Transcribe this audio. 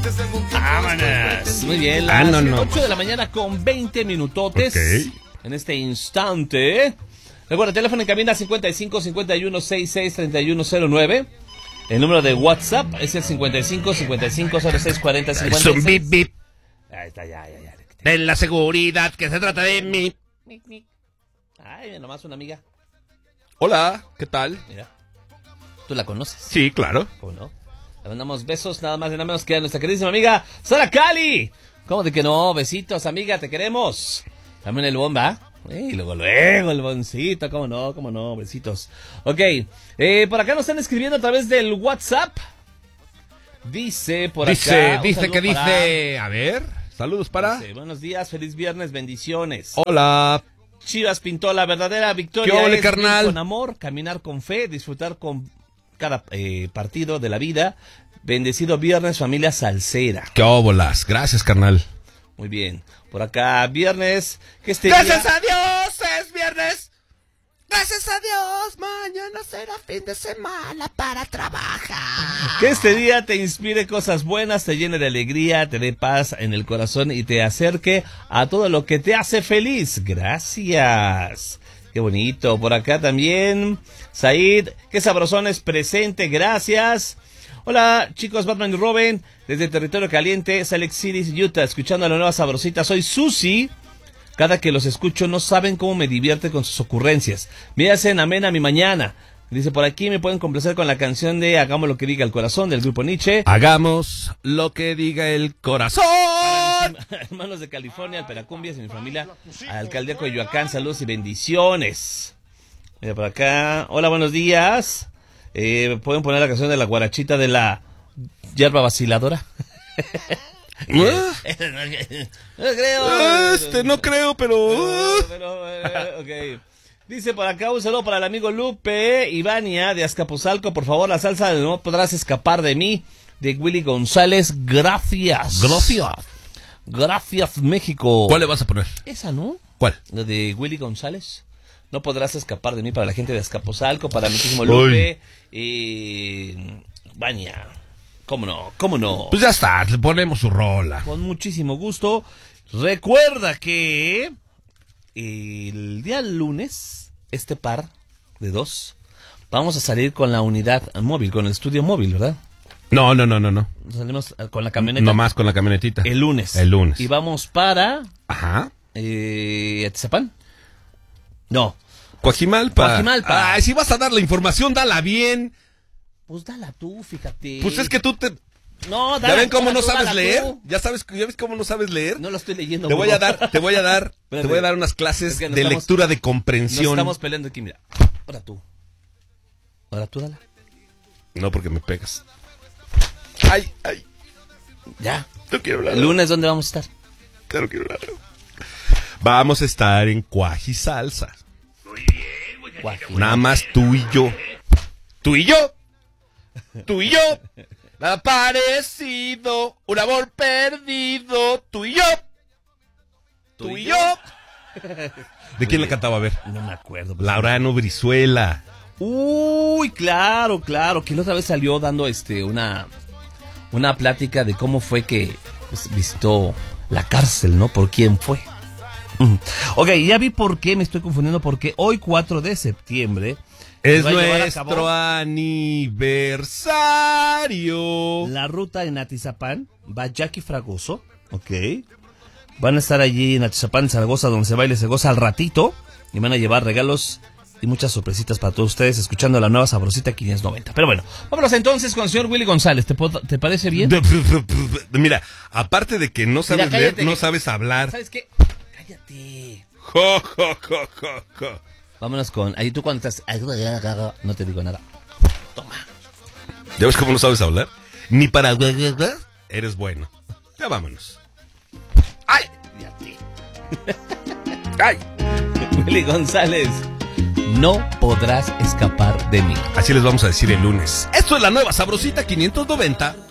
Vámonos. Muy bien, las 8 de la mañana con 20 minutotes. Okay. En este instante. Recuerda, teléfono en cabina 55 51 66 3109. El número de WhatsApp es el 55 55 06 40 56. Es un bip bip. Ahí está, ya. De la seguridad que se trata de mí. Ay, nomás una amiga. Hola, ¿qué tal? Mira, ¿tú la conoces? Sí, claro. ¿Cómo no? Le mandamos besos nada más y nada menos que a nuestra queridísima amiga Sara Cali. ¿Cómo de que no? Besitos, amiga, te queremos. También el bomba. Y luego el boncito, cómo no, besitos. Ok, por acá nos están escribiendo a través del WhatsApp. Dice por acá. Dice que dice. A ver, saludos para. Dice, buenos días, feliz viernes, bendiciones. Hola. Chivas pintó la verdadera victoria. ¿Qué ole, es carnal? Con amor, caminar con fe, disfrutar con cada partido de la vida. Bendecido viernes, familia salsera. Qué óbolas. Gracias, carnal. Muy bien. Por acá, viernes. Gracias a Dios, es viernes. Gracias a Dios, mañana será fin de semana para trabajar. Que este día te inspire cosas buenas, te llene de alegría, te dé paz en el corazón y te acerque a todo lo que te hace feliz. Gracias. Qué bonito. Por acá también, Said, qué sabrosón es presente. Gracias. Hola, chicos, Batman y Robin, desde Territorio Caliente, Salt Lake City, Utah, escuchando a la nueva sabrosita. Soy Susi. Cada que los escucho no saben cómo me divierte con sus ocurrencias. Me hacen amena mi mañana. Dice, por aquí me pueden complacer con la canción de Hagamos lo que diga el corazón, del grupo Nietzsche. Hagamos lo que diga el corazón. Hermanos de California, Alperacumbias y mi familia, alcaldía Coyoacán, saludos y bendiciones. Mira por acá, hola, buenos días. ¿Pueden poner la canción de la guarachita de la hierba vaciladora? No creo. No creo, pero... Ok. Dice por acá un saludo para el amigo Lupe Ivania de Azcapotzalco. Por favor, la salsa de No podrás escapar de mí, de Willy González. Gracias. Gracias, México. ¿Cuál le vas a poner? Esa, ¿no? ¿Cuál? La de Willy González. No podrás escapar de mí, para la gente de Azcapotzalco, para mi mismo Lupe Ivania. ¿Cómo no? Pues ya está, le ponemos su rola. Con muchísimo gusto. Recuerda que el día lunes, este par de dos, vamos a salir con la unidad móvil, con el estudio móvil, ¿verdad? No. Salimos con la camioneta. Nomás con la camionetita. El lunes. Y vamos para... Ajá. ¿Atizapán? No. Coajimalpa. Ay, si vas a dar la información, dala bien. Pues dala tú, fíjate. Pues es que tú te... No, dala. ¿Ya ven cómo no sabes leer? ¿Ya ves cómo no sabes leer? No lo estoy leyendo. Te voy a dar unas clases de lectura de comprensión. Nos estamos peleando aquí, mira. Ahora tú, dala. No, porque me pegas. Ay. Ya. No quiero hablar. ¿El lunes dónde vamos a estar? Claro, quiero hablar. Vamos a estar en Cuaji Salsa. Muy bien. Nada más tú y yo. ¿Tú y yo? Nada parecido, un amor perdido. ¿Tú y yo? ¿De quién le cantaba? A ver. No me acuerdo. Laureano Brizuela. Uy, claro. Que la otra vez salió dando una plática de cómo fue que visitó la cárcel, ¿no? ¿Por quién fue? Ok, ya vi por qué me estoy confundiendo, porque hoy 4 de septiembre es nuestro aniversario. La ruta en Atizapán va Jackie Fragoso, ok. Van a estar allí en Atizapán, Zaragoza, donde se baila y se goza al ratito, y van a llevar regalos y muchas sorpresitas para todos ustedes, escuchando la nueva sabrosita 590. Pero bueno, vámonos entonces con el señor Willy González. ¿Te parece bien? Mira, aparte de que no sabes leer, no sabes hablar. ¿Sabes qué? Cállate. Jo. Vámonos con... Ahí tú cuando estás... No te digo nada. Toma. ¿Ya ves cómo no sabes hablar? Ni para... Eres bueno. Ya vámonos. ¡Ay! ¡Ay! Willy González. No podrás escapar de mí. Así les vamos a decir el lunes. Esto es la nueva sabrosita 590.